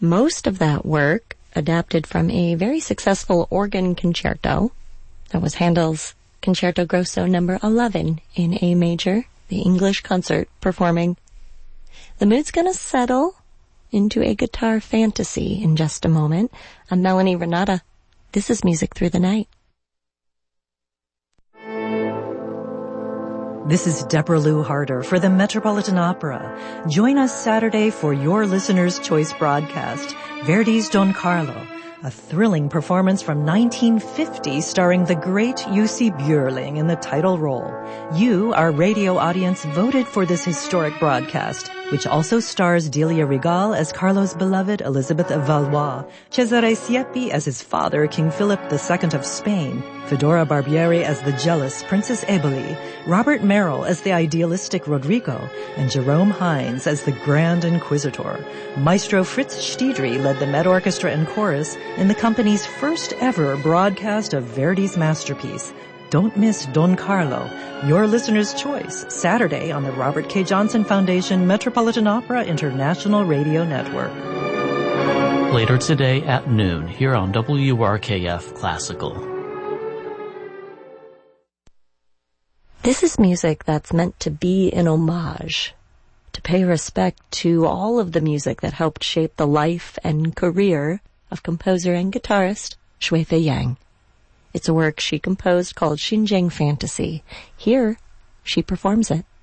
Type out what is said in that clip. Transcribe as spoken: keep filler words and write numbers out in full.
Most of that work adapted from a very successful organ concerto. That was Handel's Concerto Grosso number eleven in A major, the English concert performing. The mood's gonna settle into a guitar fantasy in just a moment. I'm Melanie Renata. This is Music Through the Night. This is Deborah Lou Harder for the Metropolitan Opera. Join us Saturday for your Listener's Choice broadcast, Verdi's Don Carlo, a thrilling performance from nineteen fifty starring the great Jussi Björling in the title role. You, our radio audience, voted for this historic broadcast, which also stars Delia Regal as Carlo's beloved Elizabeth of Valois, Cesare Siepi as his father, King Philip the Second of Spain, Fedora Barbieri as the jealous Princess Eboli, Robert Merrill as the idealistic Rodrigo, and Jerome Hines as the Grand Inquisitor. Maestro Fritz Stiedry led the Met Orchestra and Chorus in the company's first ever broadcast of Verdi's masterpiece. Don't miss Don Carlo, your listener's choice, Saturday on the Robert K. Johnson Foundation Metropolitan Opera International Radio Network. Later today at noon, here on W R K F Classical. This is music that's meant to be an homage, to pay respect to all of the music that helped shape the life and career of composer and guitarist Shui Fei Yang. It's a work she composed called Xinjiang Fantasy. Here, she performs it.